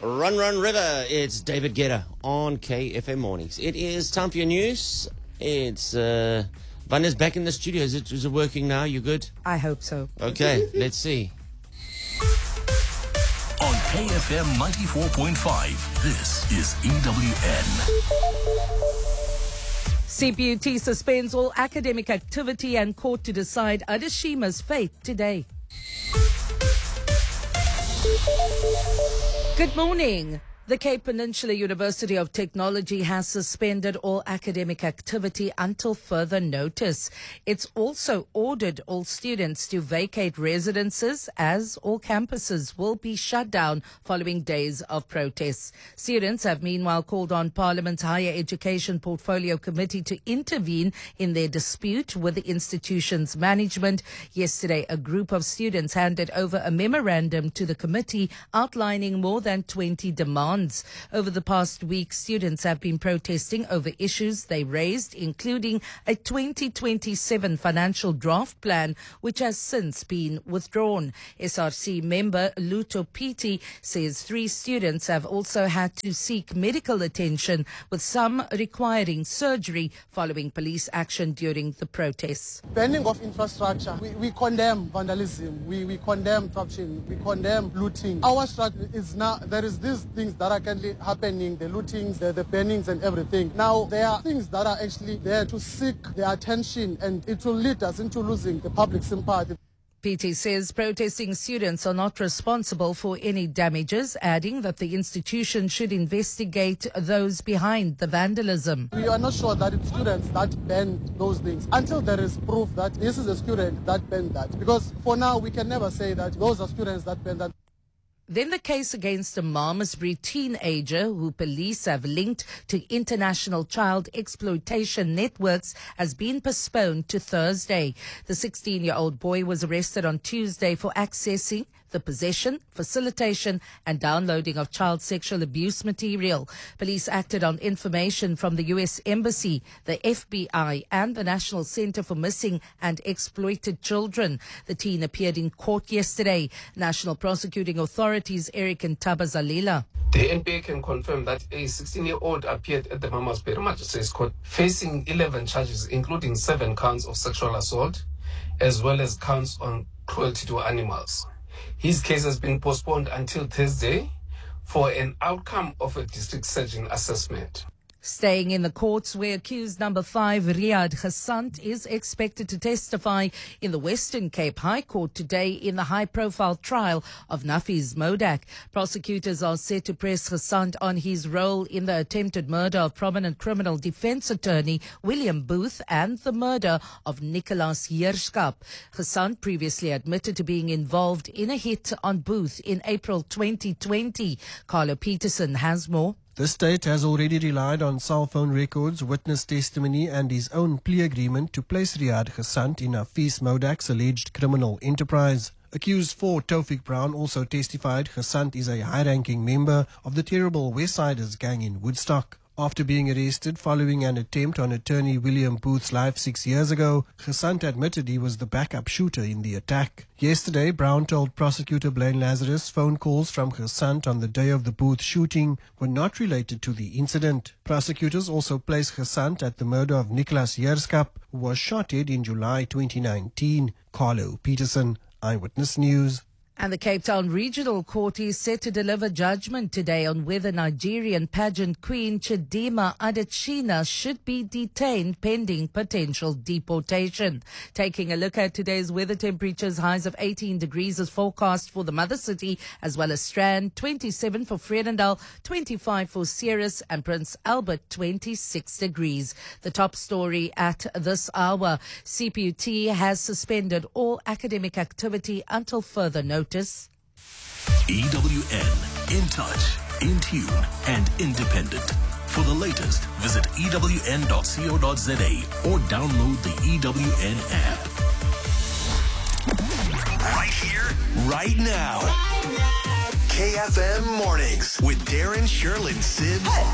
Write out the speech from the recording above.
Run, Run River. It's David Guetta on KFM Mornings. It is time for your news. It's Vanya's back in the studio. Is it working now? You good? I hope so. Okay, let's see. On KFM 94.5, this is EWN. CPUT suspends all academic activity and court to decide Adeshima's fate today. Good morning. The Cape Peninsula University of Technology has suspended all academic activity until further notice. It's also ordered all students to vacate residences as all campuses will be shut down following days of protests. Students have meanwhile called on Parliament's Higher Education Portfolio Committee to intervene in their dispute with the institution's management. Yesterday, a group of students handed over a memorandum to the committee outlining more than 20 demands. Over the past week, students have been protesting over issues they raised, including a 2027 financial draft plan, which has since been withdrawn. SRC member Luto Piti says 3 students have also had to seek medical attention, with some requiring surgery following police action during the protests. Banning of infrastructure. We condemn vandalism. We condemn corruption. We condemn looting. Our struggle is now, there is these things that are currently happening, the lootings, the bannings and everything. Now, there are things that are actually there to seek the attention, and it will lead us into losing the public sympathy. PT says protesting students are not responsible for any damages, adding that the institution should investigate those behind the vandalism. We are not sure that it's students that banned those things until there is proof that this is a student that banned that. Because for now, we can never say that those are students that banned that. Then the case against a Malmesbury teenager who police have linked to international child exploitation networks has been postponed to Thursday. The 16-year-old boy was arrested on Tuesday for accessing the possession, facilitation and downloading of child sexual abuse material. Police acted on information from the U.S. Embassy, the FBI and the National Center for Missing and Exploited Children. The teen appeared in court yesterday. National Prosecuting Authorities Eric Ntabazalila. The NPA can confirm that a 16-year-old appeared at the Malmesbury Magistrates Court facing 11 charges, including 7 counts of sexual assault, as well as counts on cruelty to animals. His case has been postponed until Thursday for an outcome of a district surgeon assessment. Staying in the courts where accused number 5 Riyad Hassant is expected to testify in the Western Cape High Court today in the high-profile trial of Nafiz Modak. Prosecutors are set to press Hassant on his role in the attempted murder of prominent criminal defense attorney William Booth and the murder of Nicholas Heerskap. Hassant previously admitted to being involved in a hit on Booth in April 2020. Carlo Peterson has more. The state has already relied on cell phone records, witness testimony and his own plea agreement to place Riyad Hassant in Nafiz Modak's alleged criminal enterprise. Accused 4 Taufik Brown also testified Hassant is a high-ranking member of the terrible Westsiders gang in Woodstock. After being arrested following an attempt on attorney William Booth's life 6 years ago, Hassant admitted he was the backup shooter in the attack. Yesterday, Brown told prosecutor Blaine Lazarus phone calls from Hassant on the day of the Booth shooting were not related to the incident. Prosecutors also placed Hassant at the murder of Nicholas Heerskap, who was shot dead in July 2019. Carlo Peterson, Eyewitness News. And the Cape Town Regional Court is set to deliver judgment today on whether Nigerian pageant queen Chidima Adetshina should be detained pending potential deportation. Taking a look at today's weather temperatures, highs of 18 degrees is forecast for the mother city as well as Strand, 27 for Vredendal, 25 for Ceres and Prince Albert, 26 degrees. The top story at this hour, CPUT has suspended all academic activity until further notice. EWN, in touch, in tune, and independent. For the latest, visit ewn.co.za or download the EWN app. Right here, right now. KFM Mornings with Darren, Shirley, Sid,